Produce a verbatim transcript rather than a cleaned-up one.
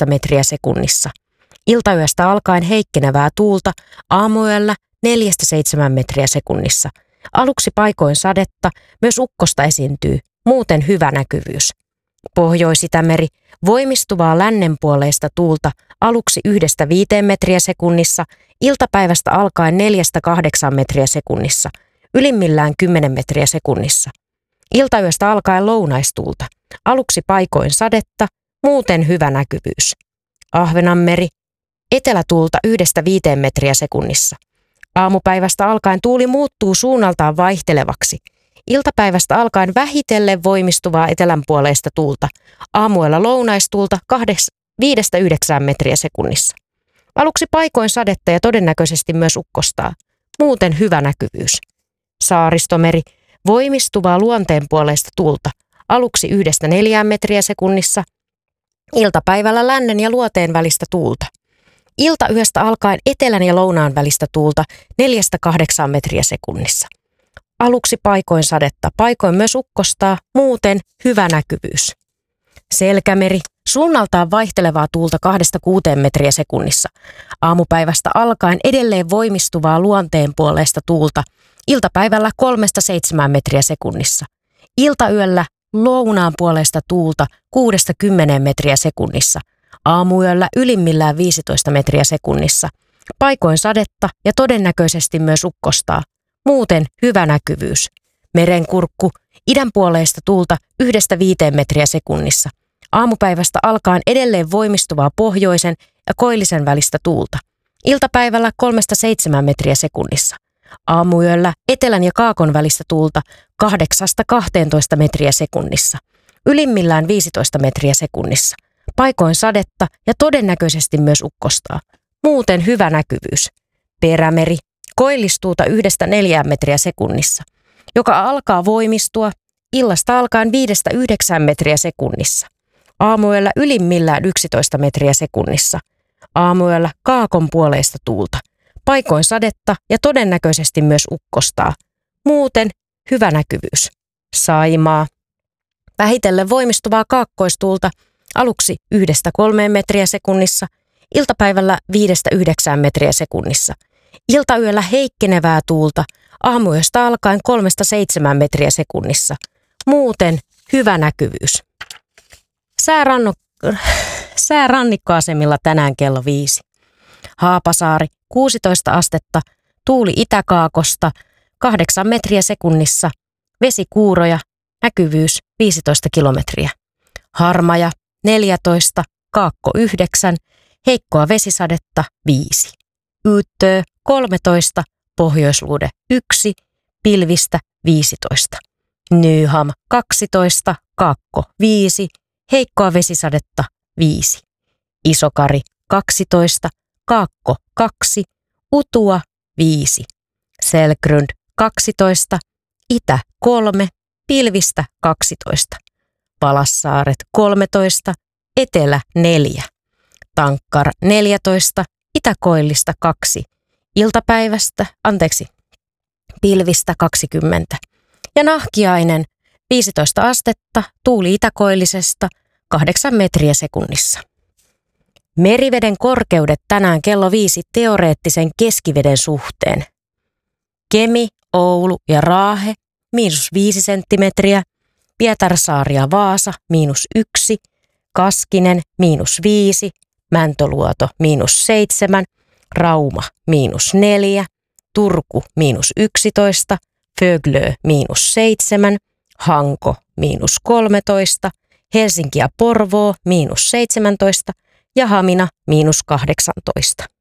viisitoista metriä sekunnissa. Iltayöstä alkaen heikkenevää tuulta, aamuyöllä neljästä seitsemään metriä sekunnissa. Aluksi paikoin sadetta, myös ukkosta esiintyy, muuten hyvä näkyvyys. Pohjois-Itämeri, voimistuvaa lännenpuoleista tuulta, aluksi yhdestä viiteen metriä sekunnissa, iltapäivästä alkaen neljästä kahdeksaan metriä sekunnissa, ylimmillään kymmenen metriä sekunnissa. Iltayöstä alkaen lounaistuulta, aluksi paikoin sadetta, muuten hyvä näkyvyys. Ahvenanmeri, etelätuulta yhdestä viiteen metriä sekunnissa. Aamupäivästä alkaen tuuli muuttuu suunnaltaan vaihtelevaksi. Iltapäivästä alkaen vähitellen voimistuvaa etelänpuoleista tuulta, aamuella lounaistuulta viidestä yhdeksään metriä sekunnissa. Aluksi paikoin sadetta ja todennäköisesti myös ukkostaa, muuten hyvä näkyvyys. Saaristomeri, voimistuvaa luonteenpuoleista tuulta, aluksi yhdestä neljään metriä sekunnissa, iltapäivällä lännen ja luoteen välistä tuulta. Iltayöstä alkaen etelän ja lounaan välistä tuulta neljästä kahdeksaan metriä sekunnissa. Aluksi paikoin sadetta, paikoin myös ukkostaa, muuten hyvä näkyvyys. Selkämeri, suunnaltaan vaihtelevaa tuulta kahdesta kuuteen metriä sekunnissa. Aamupäivästä alkaen edelleen voimistuvaa luonteenpuoleista tuulta, iltapäivällä kolmesta seitsemään metriä sekunnissa. Iltayöllä lounaan puolesta tuulta kuudesta kymmeneen metriä sekunnissa. Aamuyöllä ylimmillään viisitoista metriä sekunnissa. Paikoin sadetta ja todennäköisesti myös ukkostaa. Muuten hyvä näkyvyys. Merenkurkku, idänpuoleista tuulta yhdestä viiteen metriä sekunnissa. Aamupäivästä alkaen edelleen voimistuvaa pohjoisen ja koillisen välistä tuulta. Iltapäivällä kolmesta seitsemään metriä sekunnissa. Aamuyöllä etelän ja kaakon välistä tuulta kahdeksasta kahteentoista metriä sekunnissa. Ylimmillään viisitoista metriä sekunnissa. Paikoin sadetta ja todennäköisesti myös ukkostaa. Muuten hyvä näkyvyys. Perämeri, koillistuuta yhdestä neljään metriä sekunnissa, joka alkaa voimistua illasta alkaen viidestä yhdeksään metriä sekunnissa. Aamuyöllä ylimmillään yksitoista metriä sekunnissa. Aamuyöllä kaakon puoleista tuulta. Paikoin sadetta ja todennäköisesti myös ukkostaa. Muuten hyvä näkyvyys. Saimaa. Vähitellen voimistuvaa kaakkoistuulta aluksi yhdestä kolmeen metriä sekunnissa, iltapäivällä viidestä yhdeksään metriä sekunnissa. Iltayöllä heikkenevää tuulta, aamuyöstä alkaen kolmesta seitsemään metriä sekunnissa. Muuten hyvä näkyvyys. Sääranno, säärannikkoasemilla tänään kello viisi. Haapasaari, kuusitoista astetta, tuuli itäkaakosta, kahdeksan metriä sekunnissa, vesikuuroja, näkyvyys viisitoista kilometriä. Harmaja, neljätoista, kaakko yhdeksän, heikkoa vesisadetta viisi. Yyttöö kolmetoista, pohjoisluude yksi, pilvistä viisitoista. Nyham kaksitoista, kaakko viisi, heikkoa vesisadetta viisi. Isokari kaksitoista, kaakko kaksi, utua viisi. Selgrund kaksitoista, itä kolme, pilvistä kaksitoista. Palassaaret kolmetoista, etelä neljä. Tankkar neljätoista, itäkoillista kaksi. Iltapäivästä, anteeksi, pilvistä kaksikymmentä. Ja Nahkiainen viisitoista astetta, tuuli itäkoillisesta kahdeksan metriä sekunnissa. Meriveden korkeudet tänään kello viisi teoreettisen keskiveden suhteen. Kemi, Oulu ja Raahe miinus viisi senttimetriä. Pietarsaari ja Vaasa miinus yksi. Kaskinen miinus viisi. Mäntöluoto miinus seitsemän. Rauma miinus neljä. Turku miinus yksitoista. Föglö miinus seitsemän. Hanko miinus kolmetoista. Helsinki ja Porvoo miinus seitsemäntoista. Ja Hamina miinus kahdeksantoista.